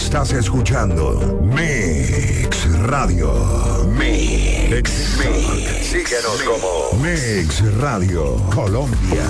Estás escuchando Mix Radio. Mix. Síguenos como Mix Radio Colombia.